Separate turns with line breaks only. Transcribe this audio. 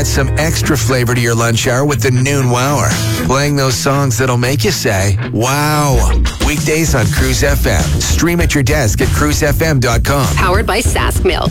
add some extra flavor to your lunch hour with the Noon Wower. Playing those songs that'll make you say, wow. Weekdays on Cruise FM. Stream at your desk at cruisefm.com.
Powered by Sask Milk.